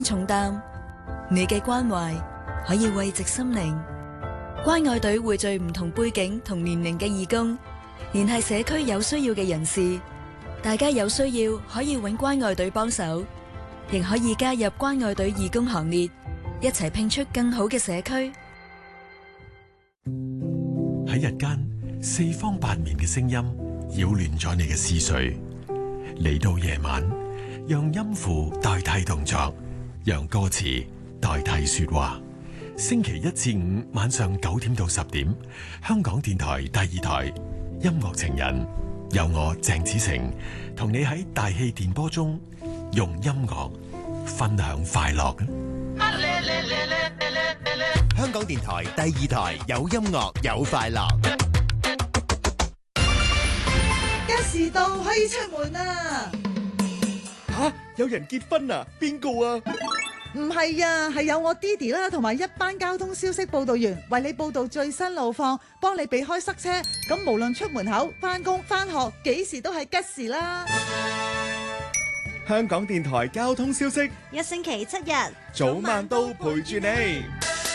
重擔，你嘅關懷可以慰藉心靈。關愛隊匯聚唔同背景同年齡嘅義工，聯繫社區有需要嘅人士。大家有需要可以揾關愛隊幫手，亦可以加入關愛隊義工行列，一齊拼出更好嘅社區。 喺日間，四方八面嘅聲音擾亂咗你嘅思緒。嚟到夜晚，讓音符代替動作，讓歌詞代替說話。星期一至五晚上9點到10點，香港電台第2台音樂情人，有我鄭子誠同你喺大氣電波中用音樂分享快樂。 香港電台第2台有音樂有快樂。 吉時到可以出門啦！ 吓，有人結婚啊？邊個啊？ 唔係啊，係有我 Didi 啦，同埋一班交通消息報道員為你報道最新路況，幫你避開塞車。咁無論出門口、翻工、翻學，幾時都係吉時啦！ 香港電台交通消息， 一星期7日， 早晚都陪住你。